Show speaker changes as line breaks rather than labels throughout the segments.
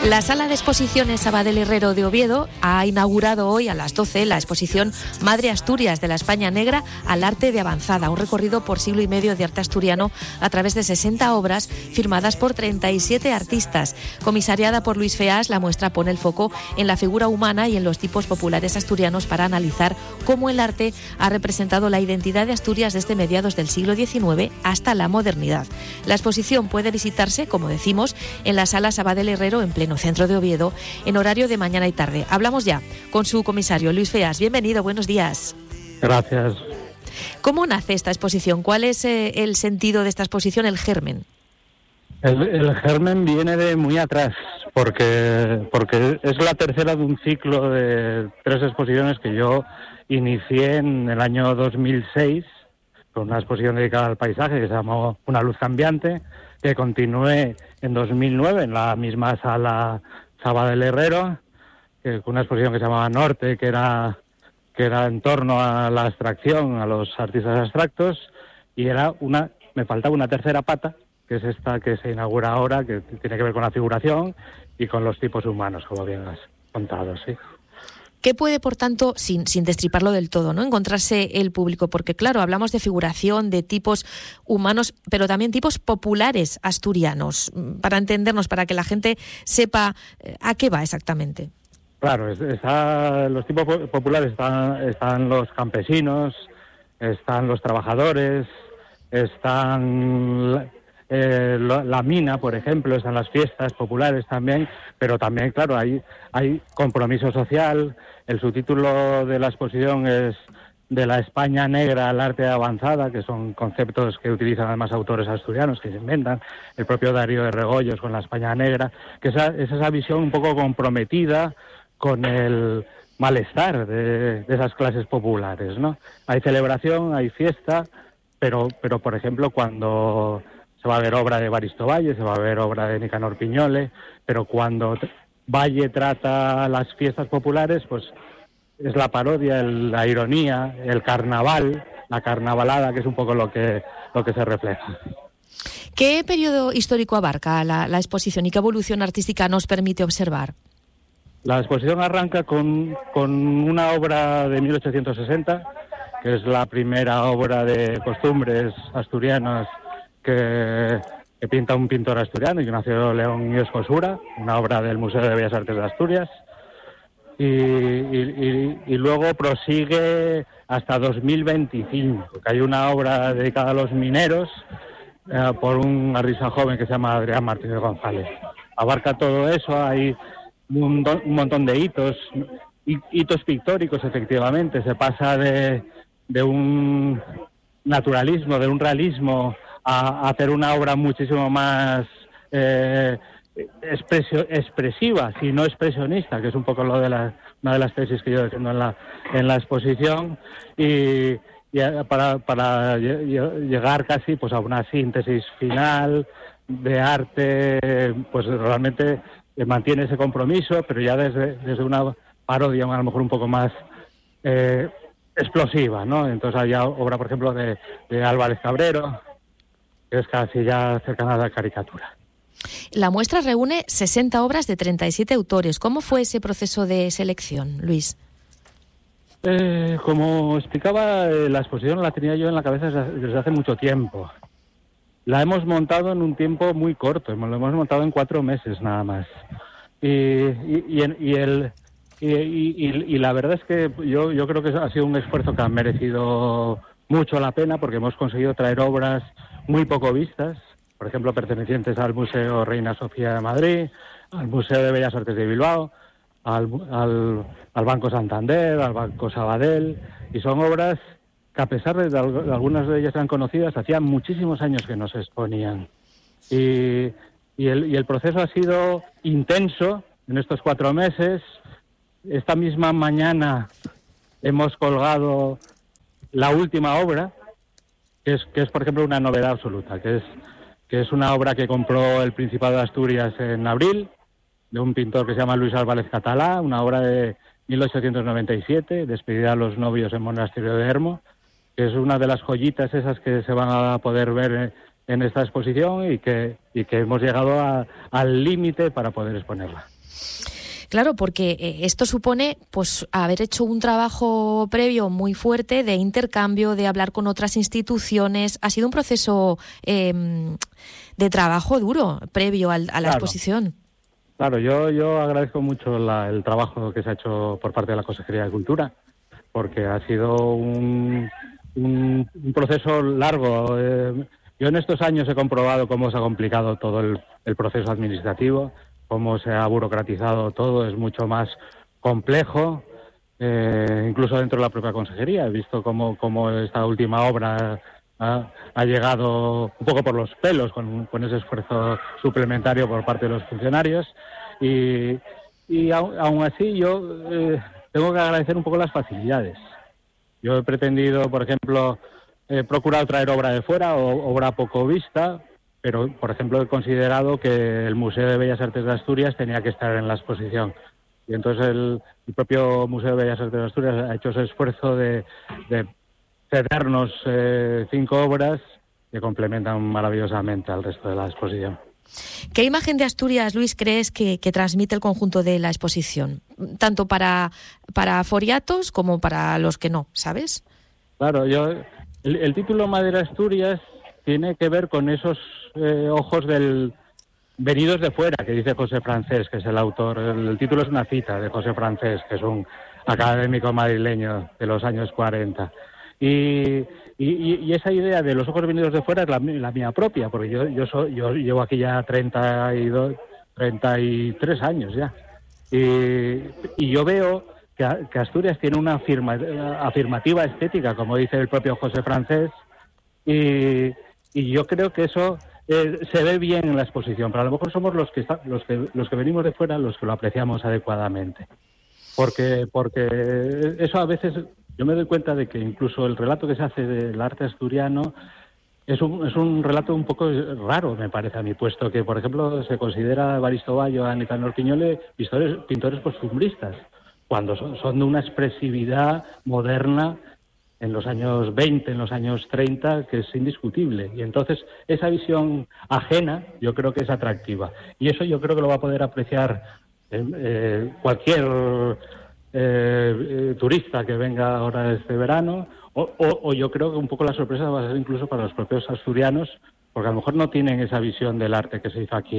La Sala de Exposiciones Abadel Herrero de Oviedo ha inaugurado hoy a las 12 la exposición Madre Asturias, de la España negra al arte de avanzada, un recorrido por siglo y medio de arte asturiano a través de 60 obras firmadas por 37 artistas. Comisariada por Luis Feas, la muestra pone el foco en la figura humana y en los tipos populares asturianos para analizar cómo el arte ha representado la identidad de Asturias desde mediados del siglo XIX hasta la modernidad. La exposición puede visitarse, como decimos, en las salas Abadel Herrero en pleno centro de Oviedo, en horario de mañana y tarde. Hablamos ya con su comisario, Luis Feas. Bienvenido, buenos días.
Gracias.
¿Cómo nace esta exposición? ¿Cuál es el sentido de esta exposición, el germen?
El germen viene de muy atrás, porque es la tercera de un ciclo de 3 exposiciones que yo inicié en el año 2006, con una exposición dedicada al paisaje que se llamó Una luz cambiante, que continué en 2009 en la misma sala Abadel Herrero, con una exposición que se llamaba Norte, que era en torno a la abstracción, a los artistas abstractos, y me faltaba una tercera pata, que es esta que se inaugura ahora, que tiene que ver con la figuración y con los tipos humanos, como bien has contado, sí.
¿Qué puede, por tanto, sin destriparlo del todo, ¿no?, encontrarse el público? Porque, claro, hablamos de figuración, de tipos humanos, pero también tipos populares asturianos, para entendernos, para que la gente sepa a qué va exactamente.
Claro, los tipos populares están los campesinos, están los trabajadores, están la mina, por ejemplo, están las fiestas populares también, pero también, claro, hay compromiso social. El subtítulo de la exposición es De la España negra al arte de avanzada, que son conceptos que utilizan además autores asturianos que se inventan, el propio Darío de Regoyos con la España negra, que es esa visión un poco comprometida con el malestar de esas clases populares, ¿no? Hay celebración, hay fiesta, pero por ejemplo, cuando se va a ver obra de Evaristo Valle, se va a ver obra de Nicanor Piñole, pero cuando Valle trata las fiestas populares, pues es la parodia, la ironía, el carnaval, la carnavalada, que es un poco lo que se refleja.
¿Qué periodo histórico abarca la exposición y qué evolución artística nos permite observar?
La exposición arranca con una obra de 1860, que es la primera obra de costumbres asturianas que pinta un pintor asturiano, Ignacio León y Escosura, una obra del Museo de Bellas Artes de Asturias, y luego prosigue hasta 2025, que hay una obra dedicada a los mineros por un artista joven que se llama Adrián Martínez González. Abarca todo eso, hay un montón de hitos pictóricos, efectivamente. Se pasa de un naturalismo, de un realismo, a hacer una obra muchísimo más expresiva, si no expresionista, que es un poco una de las tesis que yo defiendo en la exposición, y para llegar casi pues a una síntesis final de arte, pues realmente mantiene ese compromiso, pero ya desde una parodia a lo mejor un poco más explosiva, ¿no? Entonces hay obra, por ejemplo, de Álvarez Cabrero, que es casi ya cercana a la caricatura.
La muestra reúne 60 obras de 37 autores. ¿Cómo fue ese proceso de selección, Luis?
Como explicaba, la exposición la tenía yo en la cabeza desde hace mucho tiempo. La hemos montado en un tiempo muy corto, lo hemos montado en 4 meses nada más. Y la verdad es que yo creo que ha sido un esfuerzo que ha merecido mucho la pena, porque hemos conseguido traer obras muy poco vistas, por ejemplo, pertenecientes al Museo Reina Sofía de Madrid, al Museo de Bellas Artes de Bilbao, al Banco Santander, al Banco Sabadell, y son obras que, a pesar de algunas de ellas eran conocidas, hacía muchísimos años que no se exponían. Y el proceso ha sido intenso en estos 4 meses. Esta misma mañana hemos colgado la última obra, que es por ejemplo una novedad absoluta, que es una obra que compró el Principado de Asturias en abril, de un pintor que se llama Luis Álvarez Catalá, una obra de 1897, Despedida a los novios en Monasterio de Hermo, que es una de las joyitas esas que se van a poder ver en esta exposición y que hemos llegado al límite para poder exponerla.
Claro, porque esto supone pues haber hecho un trabajo previo muy fuerte de intercambio, de hablar con otras instituciones. Ha sido un proceso de trabajo duro previo a la exposición.
Claro, yo agradezco mucho el trabajo que se ha hecho por parte de la Consejería de Cultura, porque ha sido un proceso largo. Yo en estos años he comprobado cómo se ha complicado todo el proceso administrativo, cómo se ha burocratizado todo, es mucho más complejo, incluso dentro de la propia consejería. He visto cómo esta última obra ha llegado un poco por los pelos con ese esfuerzo suplementario por parte de los funcionarios y aún así yo tengo que agradecer un poco las facilidades. Yo he pretendido, por ejemplo, he procurado traer obra de fuera o obra poco vista, pero, por ejemplo, he considerado que el Museo de Bellas Artes de Asturias tenía que estar en la exposición. Y entonces el propio Museo de Bellas Artes de Asturias ha hecho ese esfuerzo de cedernos 5 obras que complementan maravillosamente al resto de la exposición.
¿Qué imagen de Asturias, Luis, crees que transmite el conjunto de la exposición? Tanto para foriatos como para los que no, ¿sabes?
Claro, el título Madre Asturias tiene que ver con esos ojos venidos de fuera, que dice José Francés, que es el autor. El título es una cita de José Francés, que es un académico madrileño de los años 40. Y esa idea de los ojos venidos de fuera es la mía propia, porque yo llevo aquí ya 33 años ya. Y yo veo que Asturias tiene una afirmativa estética, como dice el propio José Francés, y yo creo que eso se ve bien en la exposición, pero a lo mejor somos los que venimos de fuera los que lo apreciamos adecuadamente. Porque eso a veces, yo me doy cuenta de que incluso el relato que se hace del arte asturiano es un relato un poco raro, me parece a mí, puesto que, por ejemplo, se considera a Evaristo Bayo, a Nicanor Quiñole pintores costumbristas, cuando son de una expresividad moderna en los años 20, en los años 30, que es indiscutible. Y entonces esa visión ajena yo creo que es atractiva. Y eso yo creo que lo va a poder apreciar cualquier turista que venga ahora este verano, o yo creo que un poco la sorpresa va a ser incluso para los propios asturianos, porque a lo mejor no tienen esa visión del arte que se hizo aquí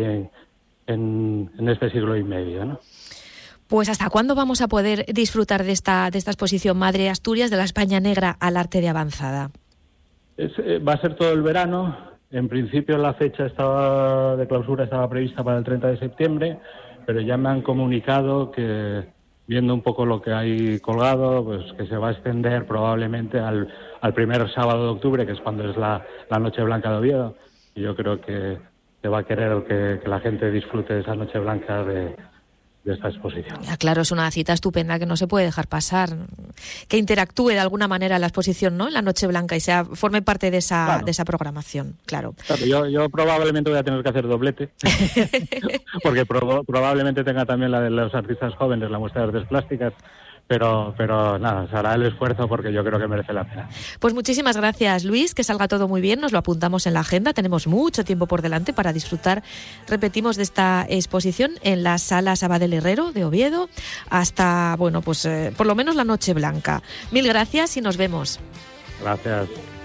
en este siglo y medio, ¿no?
Pues ¿hasta cuándo vamos a poder disfrutar de esta exposición Madre Asturias, de la España negra al arte de avanzada?
Va a ser todo el verano. En principio la fecha de clausura estaba prevista para el 30 de septiembre, pero ya me han comunicado que, viendo un poco lo que hay colgado, pues que se va a extender probablemente al primer sábado de octubre, que es cuando es la Noche Blanca de Oviedo. Y yo creo que se va a querer que la gente disfrute de esa Noche Blanca de esta exposición.
Claro, es una cita estupenda que no se puede dejar pasar, que interactúe de alguna manera en la exposición, ¿no?, en la Noche Blanca, y forme parte de esa programación, claro.
Yo probablemente voy a tener que hacer doblete, porque probablemente tenga también la de los artistas jóvenes, la muestra de artes plásticas, pero nada, se hará el esfuerzo porque yo creo que merece la pena.
Pues muchísimas gracias, Luis, que salga todo muy bien, nos lo apuntamos en la agenda, tenemos mucho tiempo por delante para disfrutar, repetimos, de esta exposición en la Sala Sabadell Herrero de Oviedo hasta, por lo menos la Noche Blanca. Mil gracias y nos vemos.
Gracias.